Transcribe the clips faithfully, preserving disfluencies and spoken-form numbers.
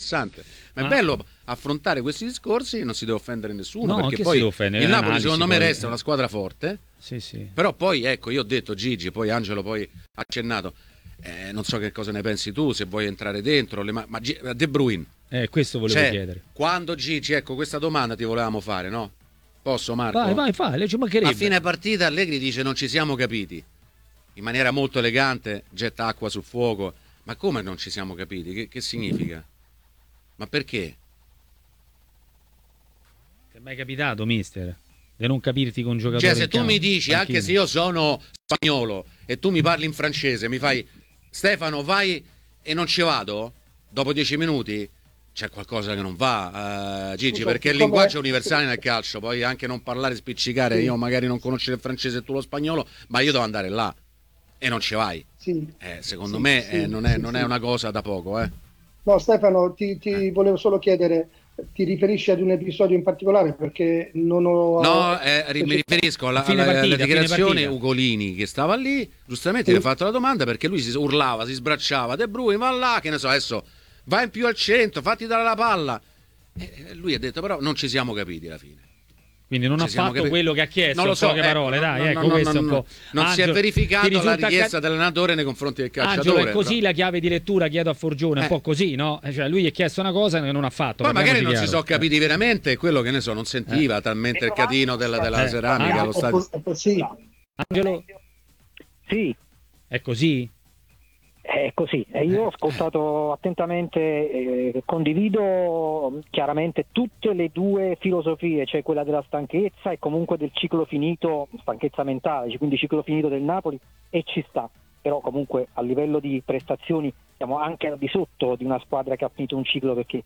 interessante. Ma è ah. bello affrontare questi discorsi e non si deve offendere nessuno, No, perché poi offendere, il Napoli analisi, secondo me poi... resta una squadra forte. Sì, sì. Però poi ecco, io ho detto Gigi, poi Angelo poi ha accennato, eh, non so che cosa ne pensi tu, se vuoi entrare dentro, le ma-, ma G- De Bruyne. Eh, questo volevo cioè, chiedere. Quando Gigi, ecco, questa domanda ti volevamo fare, no? Posso, Marco? Vai, vai, fai, ci mancherebbe. A fine partita Allegri dice non ci siamo capiti. In maniera molto elegante getta acqua sul fuoco. Ma come non ci siamo capiti? Che, che significa? Ma perché? Ti è mai capitato, mister, di non capirti con un giocatore? Cioè, se tu campo, mi dici, panchina. anche se io sono spagnolo e tu mi parli in francese, mi fai Stefano, vai e non ci vado dopo dieci minuti, c'è qualcosa che non va, uh, Gigi, Scusa, perché il come... linguaggio è universale nel calcio, poi anche non parlare, spiccicare, sì. io magari non conosco il francese e tu lo spagnolo, ma io devo andare là e non ci vai. Sì. Eh, secondo sì, me sì, eh, non, è, sì, non sì. è una cosa da poco. Eh. No, Stefano, ti, ti Eh. volevo solo chiedere, ti riferisci ad un episodio in particolare? Perché non ho... No, eh, mi riferisco alla, fine alla, partita, alla dichiarazione fine Ugolini che stava lì, giustamente sì. gli ha fatto la domanda perché lui si urlava, si sbracciava, De Bruyne va là, che ne so, adesso vai in più al centro, fatti dare la palla. E lui ha detto però non ci siamo capiti alla fine. Quindi non ci ha fatto capiti. quello che ha chiesto, non lo so, poche ecco, parole, no, dai, no, ecco no, questo no, è un no, po'. non Angelo, si è verificata la richiesta ca... dell'allenatore nei confronti del calciatore. Angelo, è così però. La chiave di lettura, chiedo a Forgione, eh. un po' così, no? Cioè lui gli ha chiesto una cosa che non ha fatto. Poi magari non chiaro. si sono capiti eh. veramente, quello che ne so, non sentiva eh. talmente il catino della, della eh. ceramica ah, allo stadio. È così. Angelo? Sì. È così? È così, e io ho ascoltato attentamente, eh, condivido chiaramente tutte le due filosofie, cioè quella della stanchezza e comunque del ciclo finito, stanchezza mentale, quindi ciclo finito del Napoli, e ci sta, però comunque a livello di prestazioni siamo anche al di sotto di una squadra che ha finito un ciclo, perché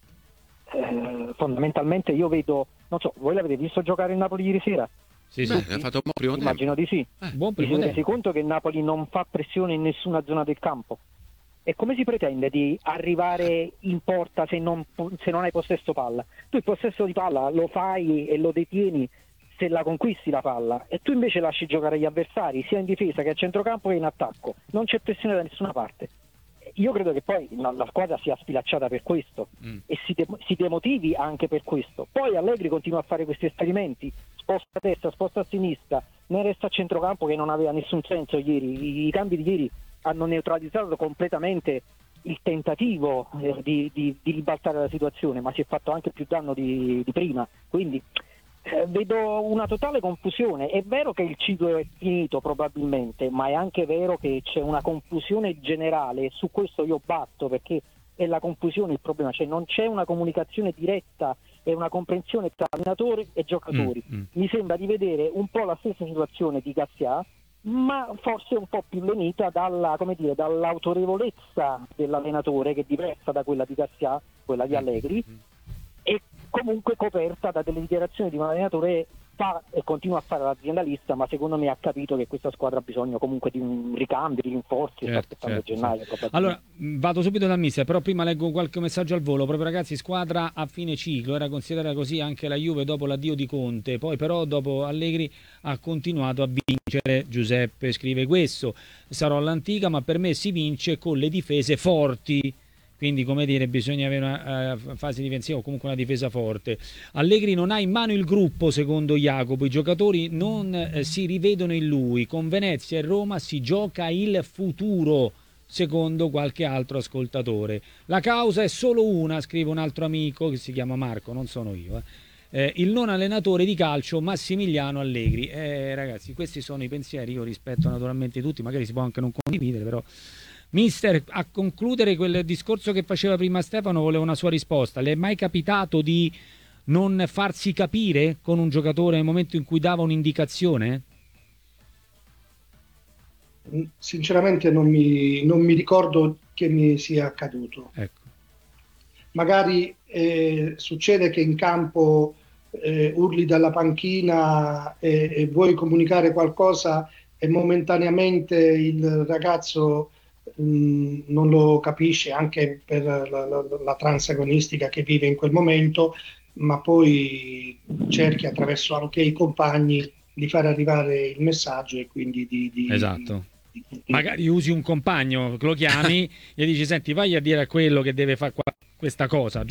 eh, fondamentalmente io vedo, non so, voi l'avete visto giocare il Napoli ieri sera? Sì, Beh, sì. ha fatto un buon primo Immagino tempo. di sì. Eh, buon Vi primo siete resi tempo. conto che il Napoli non fa pressione in nessuna zona del campo? E come si pretende di arrivare in porta se non, se non hai possesso palla? Tu il possesso di palla lo fai e lo detieni se la conquisti la palla, e tu invece lasci giocare gli avversari sia in difesa che a centrocampo che in attacco. Non c'è pressione da nessuna parte. Io credo che poi la, la squadra sia sfilacciata per questo mm. e si, de- si demotivi anche per questo. Poi Allegri continua a fare questi esperimenti, sposta a destra, sposta a sinistra, ne resta a centrocampo che non aveva nessun senso ieri. I, i cambi di ieri hanno neutralizzato completamente il tentativo eh, di, di, di ribaltare la situazione, ma si è fatto anche più danno di, di prima, quindi eh, vedo una totale confusione. È vero che il ciclo è finito probabilmente, ma è anche vero che c'è una confusione generale, su questo io batto, perché è la confusione il problema, cioè non c'è una comunicazione diretta e una comprensione tra allenatori e giocatori. Mm, mm. Mi sembra di vedere un po' la stessa situazione di Garcia, ma forse un po' più lenita dalla, come dire, dall'autorevolezza dell'allenatore, che è diversa da quella di Garcia, quella di Allegri, e comunque coperta da delle dichiarazioni di un allenatore fa e continua a fare l'aziendalista, ma secondo me ha capito che questa squadra ha bisogno comunque di un ricambio, di rinforzi, certo, sta aspettando certo, gennaio. Certo. Allora vado subito dal mister, però prima leggo qualche messaggio al volo. Proprio ragazzi, squadra a fine ciclo, era considerata così anche la Juve dopo l'addio di Conte, poi però dopo Allegri ha continuato a vincere. Giuseppe scrive questo: sarò all'antica, ma per me si vince con le difese forti. Quindi, come dire, bisogna avere una uh, fase difensiva o comunque una difesa forte. Allegri non ha in mano il gruppo, secondo Jacopo. I giocatori non eh, si rivedono in lui. Con Venezia e Roma si gioca il futuro, secondo qualche altro ascoltatore. La causa è solo una, scrive un altro amico che si chiama Marco, non sono io. Eh. Eh, il non allenatore di calcio Massimiliano Allegri. Eh, ragazzi, questi sono i pensieri. Io rispetto naturalmente tutti, magari si può anche non condividere, però... Mister, a concludere quel discorso che faceva prima Stefano, volevo una sua risposta. Le è mai capitato di non farsi capire con un giocatore nel momento in cui dava un'indicazione? Sinceramente non mi, non mi ricordo che mi sia accaduto. Ecco. Magari eh, succede che in campo eh, urli dalla panchina e, e vuoi comunicare qualcosa e momentaneamente il ragazzo non lo capisce, anche per la, la, la transagonistica che vive in quel momento, ma poi cerchi attraverso anche i compagni di far arrivare il messaggio e quindi di, di esatto di, di, magari usi un compagno, lo chiami e dici: senti, vai a dire a quello che deve fare questa cosa,